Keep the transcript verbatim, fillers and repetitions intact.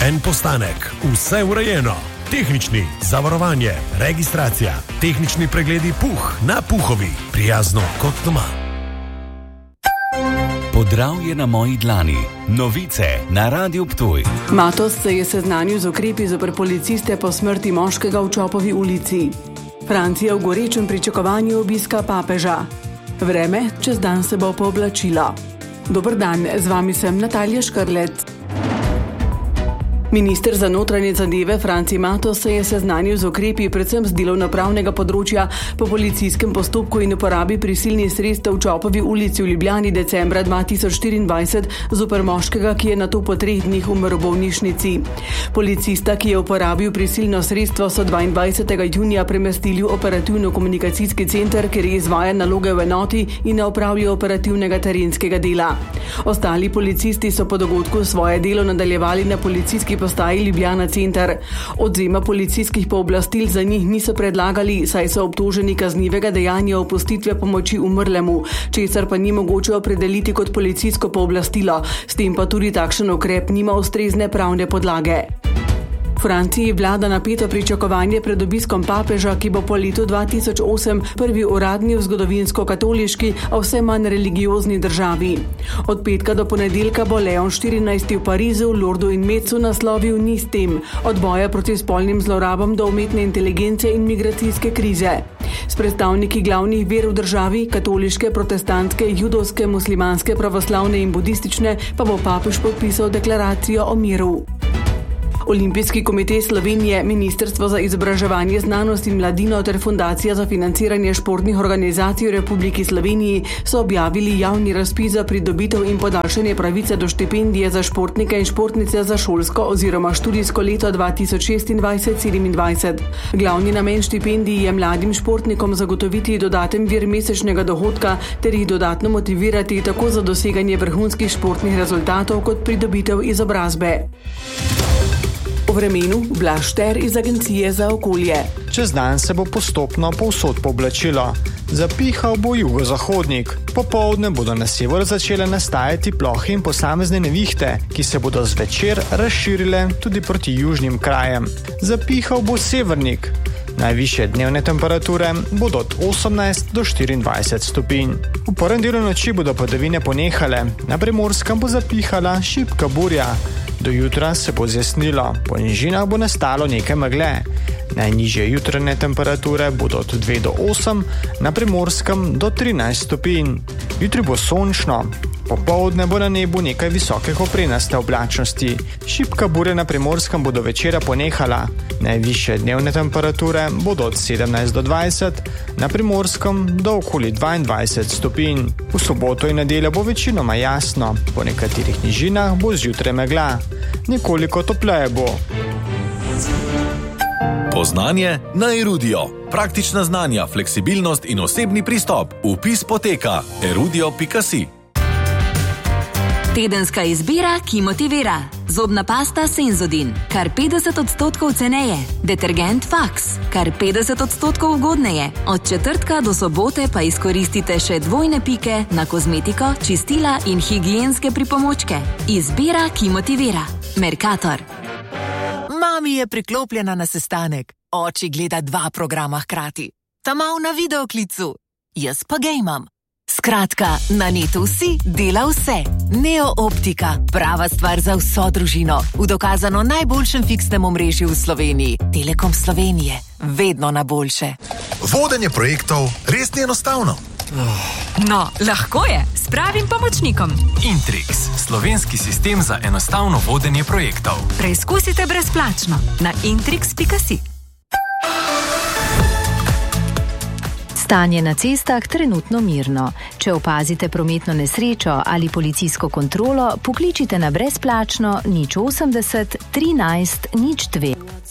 en postanek, vse urejeno. Tehnični, zavarovanje, registracija, tehnični pregledi Puh na Puhovi, prijazno kot doma. Podravje na moji dlani. Novice na Radiu Ptuj. Matos se je seznanil z ukrepi zoper policiste po smrti moškega v Čopovi ulici. Francija v gorečem pričakovanju obiska papeža. Vreme čez dan se bo pooblačilo. Dober dan, z vami sem Natalija Škrlec. Minister za notranje zadeve Franci Matos se je seznanil z ukrepi predvsem z delovnopravnega področja po policijskem postopku in uporabi prisilnih sredstev v Čopovi ulici v Ljubljani decembra dva tisoč štiriindvajset zoper moškega, ki je nato po treh dneh umrl v bolnišnici. Policista, ki je uporabil prisilno sredstvo, so dvaindvajsetega junija premestili v operativno-komunikacijski center, kjer izvaja naloge v enoti in ne opravlja operativnega terenskega dela. Ostali policisti so po dogodku svoje delo nadaljevali na policijski postaji Ljubljana center. Odvzema policijskih pooblastil za njih niso predlagali, saj so obtoženi kaznivega dejanja opustitve pomoči umrlemu, česar pa ni mogoče opredeliti kot policijsko pooblastilo, s tem pa tudi takšen ukrep nima ustrezne pravne podlage. V Franciji vlada napeto pričakovanje pred obiskom papeža, ki bo po letu dva tisoč osem prvi uradni v zgodovinsko katoliški, a vse manj religiozni državi. Od petka do ponedeljka bo Leon štirinajsti v Parizu, Lordu in Metzu naslovil niz tem, od boja proti spolnim zlorabam do umetne inteligence in migracijske krize. S predstavniki glavnih ver v državi, katoliške, protestantske, judovske, muslimanske, pravoslavne in budistične, pa bo papež podpisal deklaracijo o miru. Olimpijski komitej Slovenije, Ministrstvo za izobraževanje, znanost in mladino ter Fundacija za financiranje športnih organizacij v Republiki Sloveniji so objavili javni razpis za pridobitev in podaljšanje pravice do štipendije za športnike in športnice za šolsko oziroma študijsko leto dva tisoč šestindvajset sedemindvajset. Glavni namen štipendij je mladim športnikom zagotoviti dodaten vir mesečnega dohodka ter jih dodatno motivirati tako za doseganje vrhunskih športnih rezultatov kot pridobitev izobrazbe. O vremenu Blaž Šter iz Agencije za okolje. Čez dan se bo postopno povsod pooblačilo. Zapihal bo jugozahodnik. Popoldne bodo na severu začele nastajati plohe in posamezne nevihte, ki se bodo zvečer razširile tudi proti južnim krajem. Zapihal bo severnik. Najvišje dnevne temperature bodo od osemnajst do štiriindvajset stopinj. V prvem delu noči bodo padavine ponehale, na Primorskem bo zapihala šibka burja. Do jutra se bo zjasnilo, po nižinah bo nastalo nekaj megle. Najnižje jutranje temperature bodo od dve do osem, na Primorskem do trinajst stopinj. Jutri bo sončno. Popoldne bo na nebu nekaj visoke koprenaste oblačnosti. Šibka burja na Primorskem bo do večera ponehala. Najvišje dnevne temperature bodo od sedemnajst do dvajset, na Primorskem do okoli dvaindvajset stopinj. V soboto in nedeljo bo večinoma jasno, po nekaterih nižinah bo zjutraj megla. Nekoliko topleje bo. Poznanje na Erudio. Praktična znanja, fleksibilnost in osebni pristop. Vpis poteka erudio pika si. Tedenska izbira, ki motivira. Zobna pasta Senzodin, kar petdeset odstotkov ceneje. Detergent Fax, kar petdeset odstotkov ugodneje. Od četrtka do sobote pa izkoristite še dvojne pike na kozmetiko, čistila in higienske pripomočke. Izbira, ki motivira. Mercator. Mami je priklopljena na sestanek. Oči gleda dva programa hkrati. Ta mal na videoklicu. Jaz pa gejmam. Skratka, na netu vsi dela vse. Neo Optika, prava stvar za vso družino. V dokazano najboljšem fiksnem omrežju v Sloveniji. Telekom Slovenije, vedno na boljše. Vodenje projektov res ni enostavno. No, lahko je, s pravim pomočnikom. Intrix, slovenski sistem za enostavno vodenje projektov. Preizkusite brezplačno na intrix pika si. Stanje na cestah trenutno mirno. Če opazite prometno nesrečo ali policijsko kontrolo, pokličite na brezplačno nič osemdeset trinajst nič dve.